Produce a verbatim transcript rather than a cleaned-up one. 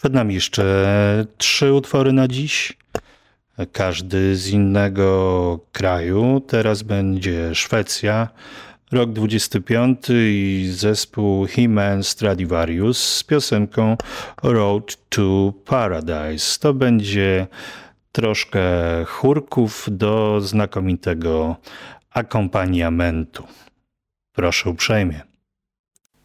Przed nami jeszcze trzy utwory na dziś. Każdy z innego kraju. Teraz będzie Szwecja, rok dwudziesty piąty i zespół He-Man Stradivarius z piosenką Road to Paradise. To będzie troszkę chórków do znakomitego akompaniamentu. Proszę uprzejmie.